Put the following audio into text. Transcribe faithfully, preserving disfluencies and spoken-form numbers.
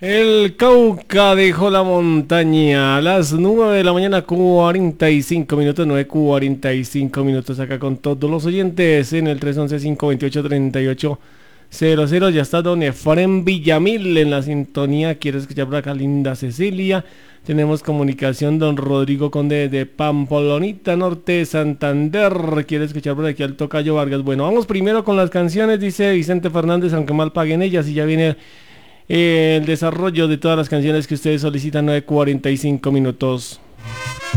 El Cauca dejó la montaña a las nueve de la mañana, cuarenta y cinco minutos, nueve cuarenta y cinco minutos acá con todos los oyentes en el tres once, cinco veintiocho, treinta y ocho cero cero. Ya está don Efrén Villamil en la sintonía, quiere escuchar por acá linda Cecilia. Tenemos comunicación don Rodrigo Conde de Pamplonita Norte de Santander, quiere escuchar por aquí al Tocayo Vargas. Bueno, vamos primero con las canciones, dice Vicente Fernández, aunque mal paguen ellas, y ya viene eh, el desarrollo de todas las canciones que ustedes solicitan. Nueve cuarenta y cinco minutos.